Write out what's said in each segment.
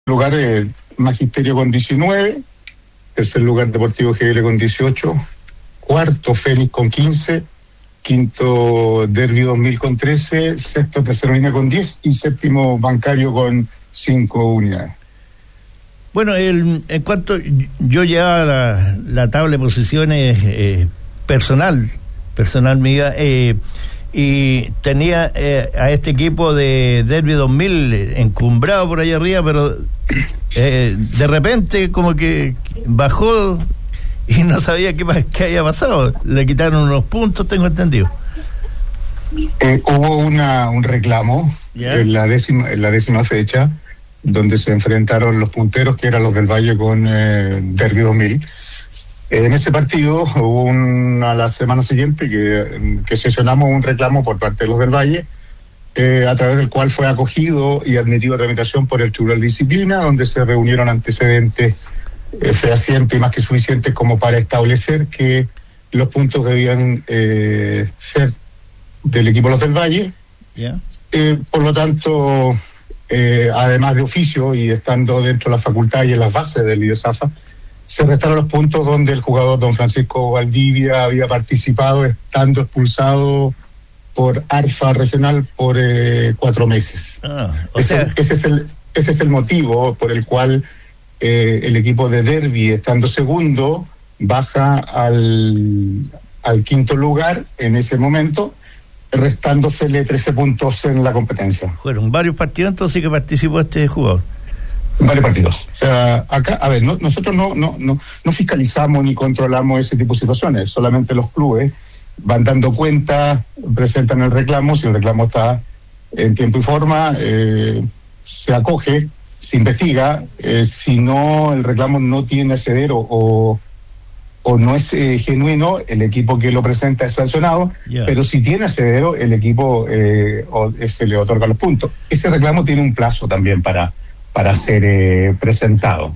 lugar Magisterio con 19, tercer lugar Deportivo GL con 18, cuarto Fénix con 15, quinto Derby 2000 con 13, sexto Tercera Línea con 10 y séptimo Bancario con 5 unidades. Bueno, en cuanto yo llevaba la tabla de posiciones personal mía, y tenía a este equipo de Derby 2000 encumbrado por allá arriba, pero de repente como que bajó y no sabía qué había pasado. Le quitaron unos puntos, tengo entendido. Hubo un reclamo en la décima fecha, donde se enfrentaron los punteros, que eran los del Valle, con Derby 2000. En ese partido hubo la semana siguiente que sesionamos un reclamo por parte de los del Valle, a través del cual fue acogido y admitido a tramitación por el Tribunal de Disciplina, donde se reunieron antecedentes fehacientes y más que suficientes como para establecer que los puntos debían ser del equipo de los del Valle. Por lo tanto, además de oficio y estando dentro de las facultades y en las bases del IDESAFA, se restaron los puntos donde el jugador don Francisco Valdivia había participado, estando expulsado por ARFA regional por 4 meses. Ese es el motivo por el cual el equipo de Derby, estando segundo, baja al quinto lugar en ese momento, restándosele 13 puntos en la competencia. Fueron varios partidos entonces que participó este jugador. Varios partidos. O sea, acá, a ver, nosotros no fiscalizamos ni controlamos ese tipo de situaciones, solamente los clubes van dando cuenta, presentan el reclamo, si el reclamo está en tiempo y forma, se acoge, se investiga, si no, el reclamo no tiene asidero o no es genuino, el equipo que lo presenta es sancionado, pero si tiene asidero, el equipo se le otorga los puntos. Ese reclamo tiene un plazo también para ser presentado.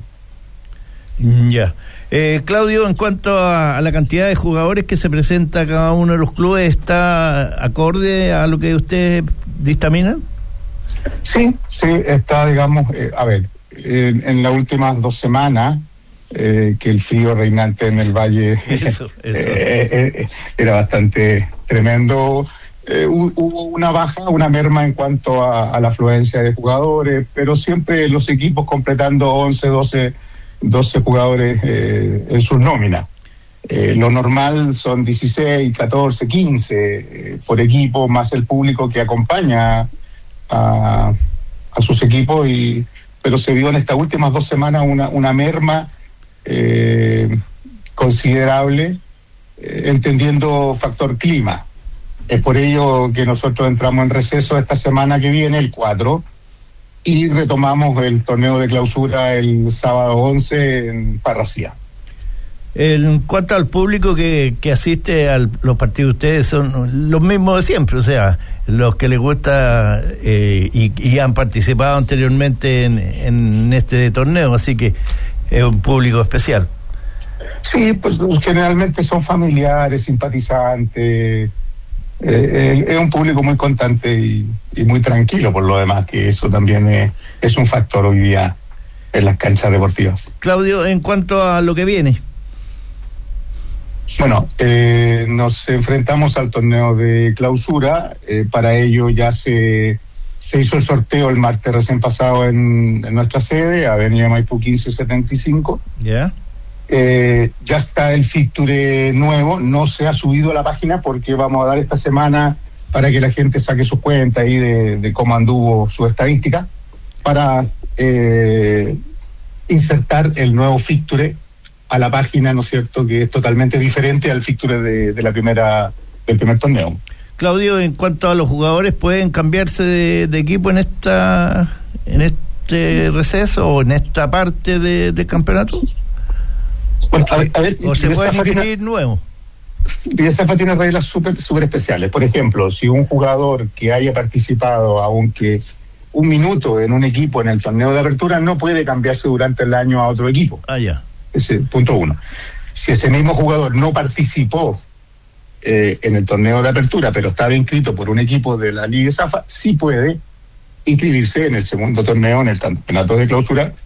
Claudio, en cuanto a la cantidad de jugadores que se presenta a cada uno de los clubes, ¿está acorde a lo que usted dictamina? Sí, está, digamos, en las últimas 2 semanas, que el frío reinante en el Valle eso. Era bastante tremendo. Hubo una merma en cuanto a la afluencia de jugadores, pero siempre los equipos completando 11, 12 jugadores en sus nóminas. Lo normal son 16, 14, 15 por equipo, más el público que acompaña a sus equipos, pero se vio en estas últimas 2 semanas una merma considerable, entendiendo factor clima. Es por ello que nosotros entramos en receso esta semana que viene, el 4, y retomamos el torneo de clausura el sábado 11 en Parracía. En cuanto al público que asiste a los partidos de ustedes, son los mismos de siempre, o sea, los que les gusta y han participado anteriormente en este torneo, así que es un público especial. Sí, pues generalmente son familiares, simpatizantes. Es un público muy constante y muy tranquilo, por lo demás, que eso también es un factor hoy día en las canchas deportivas. Claudio, en cuanto a lo que viene. Bueno, nos enfrentamos al torneo de clausura. Para ello ya se hizo el sorteo el martes recién pasado en nuestra sede, Avenida Maipú 1575. Ya está el fixture nuevo, no se ha subido a la página porque vamos a dar esta semana para que la gente saque sus cuentas ahí de cómo anduvo su estadística, para insertar el nuevo fixture a la página, ¿no es cierto?, que es totalmente diferente al fixture del primer torneo. Claudio, en cuanto a los jugadores, ¿pueden cambiarse de equipo en este receso o en esta parte del campeonato? Bueno, a ver, ¿O se puede inscribir nuevo? IDESAFA tiene reglas súper especiales. Por ejemplo, si un jugador que haya participado, aunque 1 minuto en un equipo en el torneo de apertura, no puede cambiarse durante el año a otro equipo. Ese punto 1. Si ese mismo jugador no participó en el torneo de apertura, pero estaba inscrito por un equipo de la Liga IDESAFA, sí puede inscribirse en el segundo torneo, en el campeonato de clausura,